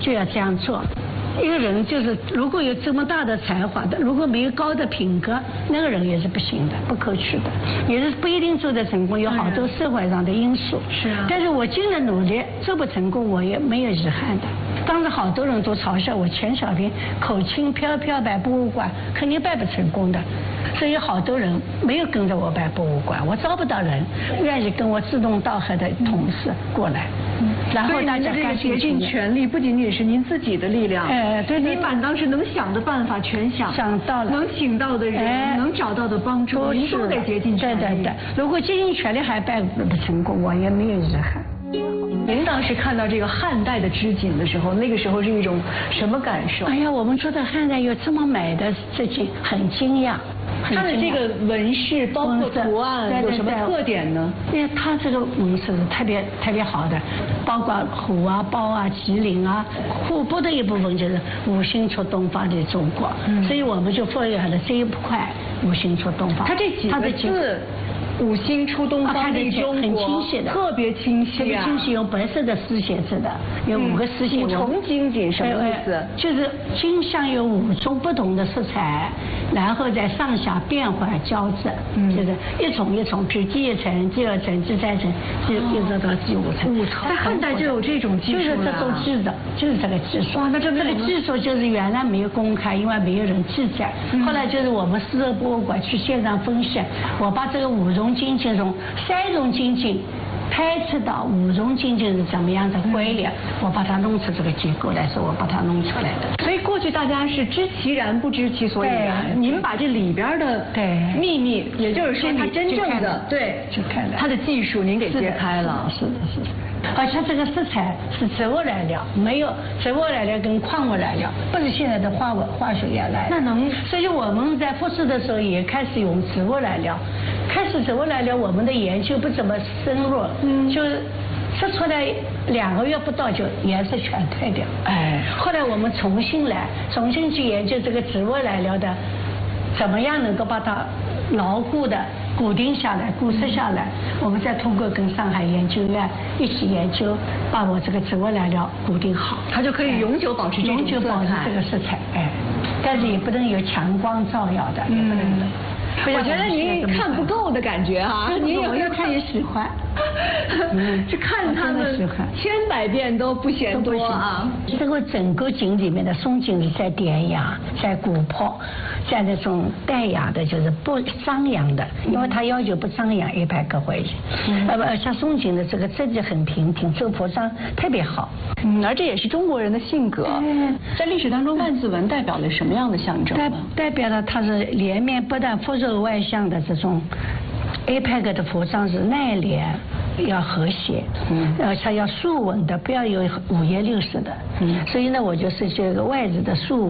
就要这样做。一个人就是如果有这么大的才华的，如果没有高的品格，那个人也是不行的，不可取的，也是不一定做得成功，有好多社会上的因素。 是啊。 但是我尽了努力，做不成功，我也没有遗憾的。当时好多人都嘲笑我钱小平口轻飘飘摆博物馆，肯定摆不成功的。所以好多人没有跟着我摆博物馆，我招不到人愿意跟我志同道合的同事过来。然后大家这个竭尽全力，不仅仅是您自己的力量， 对， 你反倒是能想的办法全想到了， 能请到的人，能找到的帮助，您都得竭尽全力。 对，如果竭尽全力还摆不成功，我也没有遗憾。 您当时看到这个汉代的织锦的时候，那个时候是一种什么感受？ 哎呀，我们觉得汉代有这么美的织锦，很惊讶。 它的这个纹饰包括图案有什么特点呢？ 因为它这个纹饰是特别好的，包括虎啊、豹啊、麒麟啊，虎部的一部分就是五星出东方的中国，所以我们就发扬了这一块五星出东方。 它这几个字。五星出东方的中国， 很清晰的， 特别清晰， 特别清晰，用白色的丝写字的，有5个丝写。 五重金锦什么意思？ 就是金上有5种不同的色彩，然后在上下变换交织，就是一重一重，比如第1层、第2层、第3层，一直到第5层。 在汉代就有这种技术了。 就是这种技术，就是这个技术。 哇，那这个技术就是原来没有公开，因为没有人记载。后来就是我们丝绸博物馆去现场分析，我把这个5重金锦中3重金锦拍测到5重金锦是怎么样的规律，我把它弄出这个结构来说，我把它弄出来的。 所以过去大家是知其然不知其所以然，您把这里边的秘密，也就是说它真正的就看了它的技术，您给揭开了。 是的。而且这个色彩是植物染料，没有植物染料跟矿物染料，不是现在的化学染料。所以我们在复试的时候也开始用植物染料。开始植物染料我们的研究不怎么深入，就测出来2个月不到就颜色全退掉。后来我们重新去研究这个植物染料的怎么样能够把它牢固的固定下来、固设下来，我们再通过跟上海研究院一起研究，把我这个植物染料固定好， 它就可以永久保持这种色彩。 这个色彩，但是也不能有强光照耀的，也不能。 我觉得您看不够的感觉哈，您有越看越喜欢。 就看他们千百遍都不嫌多啊。 这个整个锦里面的松锦是在典雅、在古朴、在那种淡雅的，就是不张扬的，因为它要求不张扬，100个回去。像松锦的这个质地很平挺，这个服装特别好。 而这也是中国人的性格。在历史当中，万字纹代表了什么样的象征？ 代表了它是连面不但富柔外向的这种。APEC 的服装是内敛，要和谐，它要素稳的，不要有五颜六色的。所以呢，我就设计一个外字的素。